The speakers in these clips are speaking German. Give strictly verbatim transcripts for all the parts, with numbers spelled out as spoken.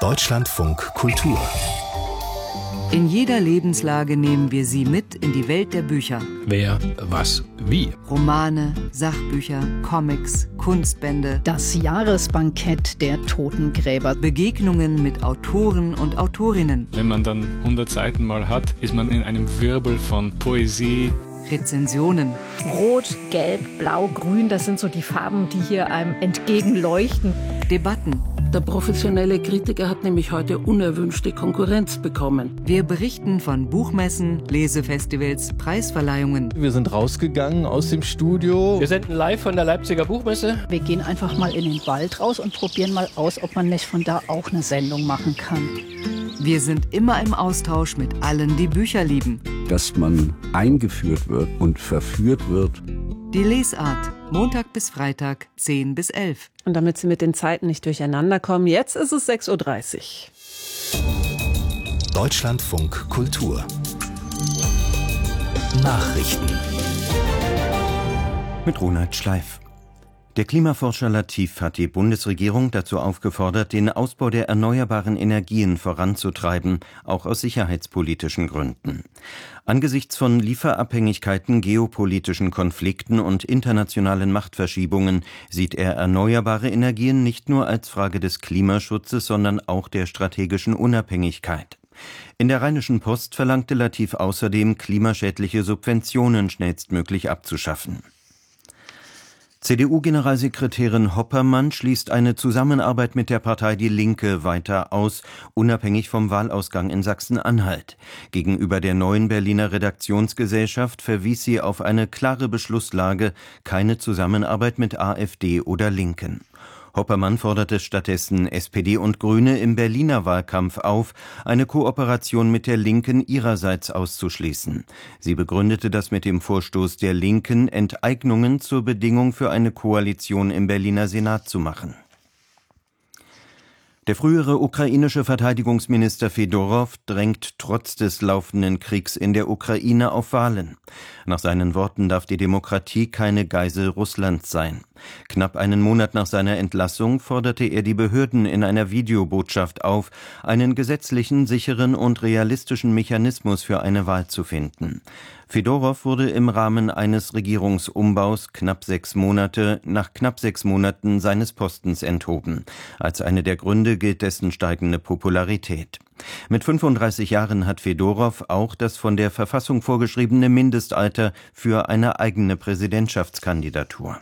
Deutschlandfunk Kultur. In jeder Lebenslage nehmen wir Sie mit in die Welt der Bücher. Wer, was, wie. Romane, Sachbücher, Comics, Kunstbände. Das Jahresbankett der Totengräber. Begegnungen mit Autoren und Autorinnen. Wenn man dann hundert Seiten mal hat, ist man in einem Wirbel von Poesie. Rezensionen. Rot, Gelb, Blau, Grün, das sind so die Farben, die hier einem entgegenleuchten. Debatten. Der professionelle Kritiker hat nämlich heute unerwünschte Konkurrenz bekommen. Wir berichten von Buchmessen, Lesefestivals, Preisverleihungen. Wir sind rausgegangen aus dem Studio. Wir senden live von der Leipziger Buchmesse. Wir gehen einfach mal in den Wald raus und probieren mal aus, ob man nicht von da auch eine Sendung machen kann. Wir sind immer im Austausch mit allen, die Bücher lieben. Dass man eingeführt wird und verführt wird. Die Lesart, Montag bis Freitag, zehn bis elf. Und damit Sie mit den Zeiten nicht durcheinander kommen, jetzt ist es sechs Uhr dreißig. Deutschlandfunk Kultur. Nachrichten. Mit Ronald Schleif. Der Klimaforscher Latif hat die Bundesregierung dazu aufgefordert, den Ausbau der erneuerbaren Energien voranzutreiben, auch aus sicherheitspolitischen Gründen. Angesichts von Lieferabhängigkeiten, geopolitischen Konflikten und internationalen Machtverschiebungen sieht er erneuerbare Energien nicht nur als Frage des Klimaschutzes, sondern auch der strategischen Unabhängigkeit. In der Rheinischen Post verlangte Latif außerdem, klimaschädliche Subventionen schnellstmöglich abzuschaffen. C D U-Generalsekretärin Hoppermann schließt eine Zusammenarbeit mit der Partei Die Linke weiter aus, unabhängig vom Wahlausgang in Sachsen-Anhalt. Gegenüber der Neuen Berliner Redaktionsgesellschaft verwies sie auf eine klare Beschlusslage, keine Zusammenarbeit mit AfD oder Linken. Hoppermann forderte stattdessen S P D und Grüne im Berliner Wahlkampf auf, eine Kooperation mit der Linken ihrerseits auszuschließen. Sie begründete das mit dem Vorstoß der Linken, Enteignungen zur Bedingung für eine Koalition im Berliner Senat zu machen. Der frühere ukrainische Verteidigungsminister Fedorow drängt trotz des laufenden Kriegs in der Ukraine auf Wahlen. Nach seinen Worten darf die Demokratie keine Geisel Russlands sein. Knapp einen Monat nach seiner Entlassung forderte er die Behörden in einer Videobotschaft auf, einen gesetzlichen, sicheren und realistischen Mechanismus für eine Wahl zu finden. Fedorow wurde im Rahmen eines Regierungsumbaus knapp sechs Monate nach knapp sechs Monaten seines Postens enthoben. Als eine der Gründe gilt dessen steigende Popularität. Mit fünfunddreißig Jahren hat Fedorow auch das von der Verfassung vorgeschriebene Mindestalter für eine eigene Präsidentschaftskandidatur.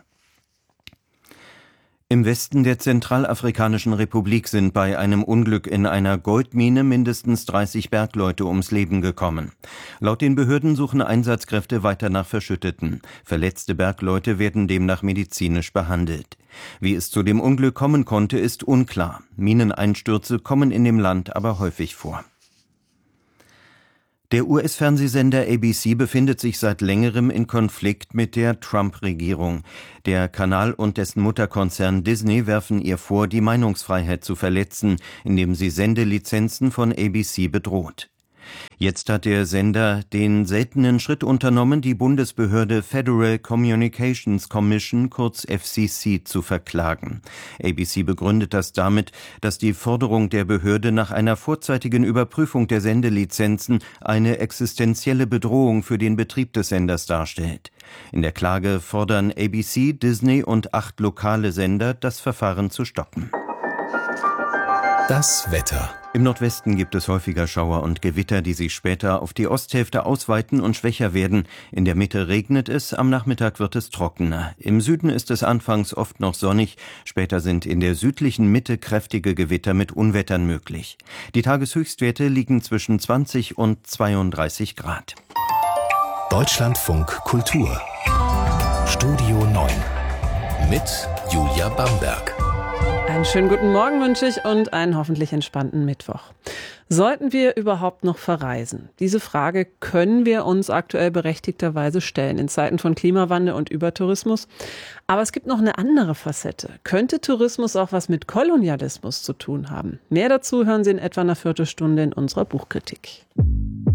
Im Westen der Zentralafrikanischen Republik sind bei einem Unglück in einer Goldmine mindestens dreißig Bergleute ums Leben gekommen. Laut den Behörden suchen Einsatzkräfte weiter nach Verschütteten. Verletzte Bergleute werden demnach medizinisch behandelt. Wie es zu dem Unglück kommen konnte, ist unklar. Mineneinstürze kommen in dem Land aber häufig vor. Der U S-Fernsehsender A B C befindet sich seit längerem in Konflikt mit der Trump-Regierung. Der Kanal und dessen Mutterkonzern Disney werfen ihr vor, die Meinungsfreiheit zu verletzen, indem sie Sendelizenzen von A B C bedroht. Jetzt hat der Sender den seltenen Schritt unternommen, die Bundesbehörde Federal Communications Commission, kurz F C C, zu verklagen. A B C begründet das damit, dass die Forderung der Behörde nach einer vorzeitigen Überprüfung der Sendelizenzen eine existenzielle Bedrohung für den Betrieb des Senders darstellt. In der Klage fordern A B C, Disney und acht lokale Sender, das Verfahren zu stoppen. Das Wetter. Im Nordwesten gibt es häufiger Schauer und Gewitter, die sich später auf die Osthälfte ausweiten und schwächer werden. In der Mitte regnet es, am Nachmittag wird es trockener. Im Süden ist es anfangs oft noch sonnig, später sind in der südlichen Mitte kräftige Gewitter mit Unwettern möglich. Die Tageshöchstwerte liegen zwischen zwanzig und zweiunddreißig Grad. Deutschlandfunk Kultur. Studio neun. Mit Julia Bamberg. Einen schönen guten Morgen wünsche ich und einen hoffentlich entspannten Mittwoch. Sollten wir überhaupt noch verreisen? Diese Frage können wir uns aktuell berechtigterweise stellen in Zeiten von Klimawandel und Übertourismus. Aber es gibt noch eine andere Facette. Könnte Tourismus auch was mit Kolonialismus zu tun haben? Mehr dazu hören Sie in etwa einer Viertelstunde in unserer Buchkritik.